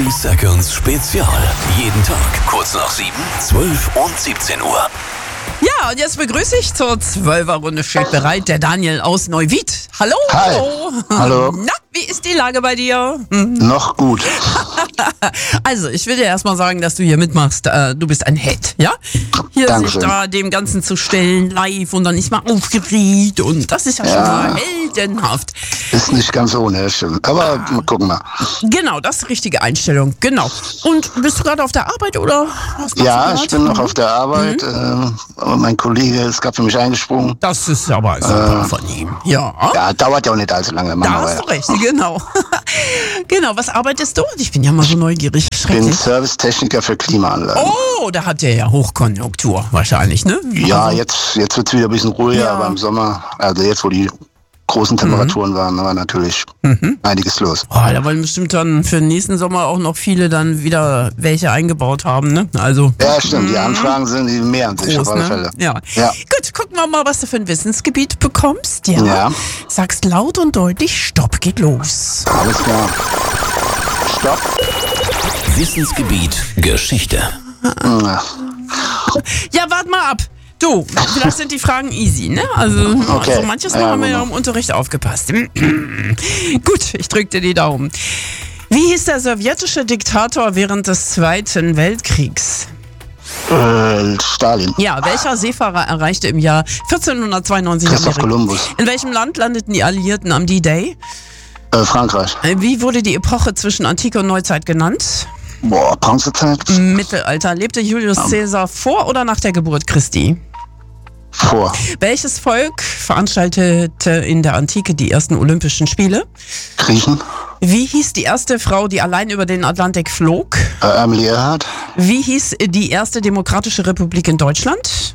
60 Seconds Spezial. Jeden Tag kurz nach 7, 12 und 17 Uhr. Ja, und jetzt begrüße ich zur 12er-Runde. Steht bereit der Daniel aus Neuwied. Hallo. Hi. Hallo. Na, wie ist die Lage bei dir? Noch gut. Also, ich will dir erstmal sagen, dass du hier mitmachst. Du bist ein Held, ja? Hier Dankeschön. sich da dem Ganzen zu stellen, live und dann nicht mal aufgeregt. Und das ist ja schon mal heldenhaft. Ist nicht ganz ohne, das stimmt. Aber gucken wir. Genau, das ist die richtige Einstellung. Genau. Und bist du gerade auf der Arbeit oder was machst du Ja, grad? ich bin noch auf der Arbeit. Aber mein Kollege ist gerade für mich eingesprungen. Das ist aber super von ihm. Ja. Ja, dauert ja auch nicht allzu lange. Da hast du recht, genau. Genau, was arbeitest du? Ich bin ja mal so neugierig. Ich bin Schrecklich. Servicetechniker für Klimaanlagen. Oh, da habt ihr ja Hochkonjunktur wahrscheinlich, ne? Ja, Also, jetzt wird es wieder ein bisschen ruhiger, Ja. aber im Sommer, also jetzt, wo die großen Temperaturen waren, war natürlich einiges los. Oh, da wollen bestimmt dann für den nächsten Sommer auch noch viele dann wieder welche eingebaut haben, ne? Also Ja, stimmt, die Anfragen sind, die mehren sich groß, auf alle ne? Fälle. Ja. Ja. Gut, gucken wir mal, was du für ein Wissensgebiet bekommst. Ja. Ja. Sagst laut und deutlich, Stopp, geht los. Alles klar. Stopp. Wissensgebiet Geschichte. Ja, warte mal ab. Du, vielleicht sind die Fragen easy, ne? Also, Okay. so manches Mal Ja, haben wir ja genau. im Unterricht aufgepasst. Gut, ich drück dir die Daumen. Wie hieß der sowjetische Diktator während des Zweiten Weltkriegs? Stalin. Ja, welcher Seefahrer erreichte im Jahr 1492 Christoph Amerika? Kolumbus. In welchem Land landeten die Alliierten am D-Day? Frankreich. Wie wurde die Epoche zwischen Antike und Neuzeit genannt? Boah, Bronzezeit? Mittelalter. Lebte Julius Caesar vor oder nach der Geburt Christi? Vor. Welches Volk veranstaltete in der Antike die ersten Olympischen Spiele? Griechen? Wie hieß die erste Frau, die allein über den Atlantik flog? Amelie Earhart? Wie hieß die erste demokratische Republik in Deutschland?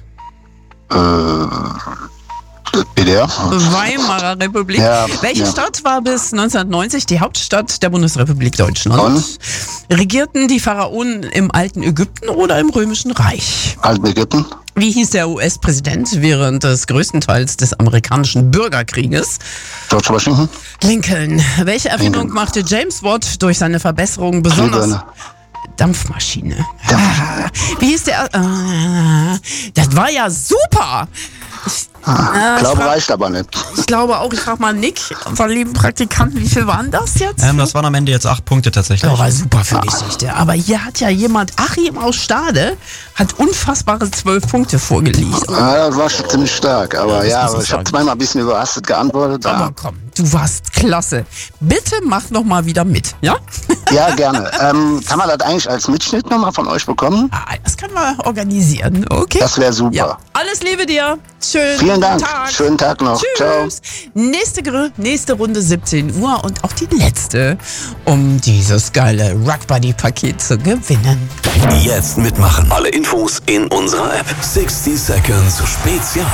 DDR? Weimarer Republik. Ja, Welche ja. Stadt war bis 1990 die Hauptstadt der Bundesrepublik Deutschland? Bonn. Regierten die Pharaonen im alten Ägypten oder im Römischen Reich? Alten Ägypten? Wie hieß der US-Präsident während des größten Teils des amerikanischen Bürgerkrieges? George Washington? Lincoln. Welche Erfindung Lincoln. machte James Watt durch seine Verbesserung besonders? Glühbirne. Dampfmaschine. Wie hieß der? Das war ja super. Glaube reicht aber nicht. Ich glaube auch, ich frage mal Nick, unseren lieben Praktikanten, wie viel waren das jetzt? Das waren am Ende jetzt 8 Punkte tatsächlich. Das war super für Geschichte. Aber hier hat ja jemand, Achim aus Stade, hat unfassbare 12 Punkte vorgelegt. Das war schon ziemlich stark. Aber ja, muss ich aber ich habe sagen. zweimal ein bisschen überrastet geantwortet. Aber komm, du warst klasse. Bitte mach noch mal wieder mit, ja? Ja, gerne. Kann man das eigentlich als Mitschnitt nochmal von euch bekommen? Das können wir organisieren, okay? Das wäre super. Ja. Alles Liebe dir. Schönen Vielen Dank. Tag. Schönen Tag noch. Ciao. Tschüss. Nächste Runde 17 Uhr und auch die letzte, um dieses geile Rock-Buddy-Paket zu gewinnen. Jetzt mitmachen. Alle Infos in unserer App. 60 Seconds Spezial.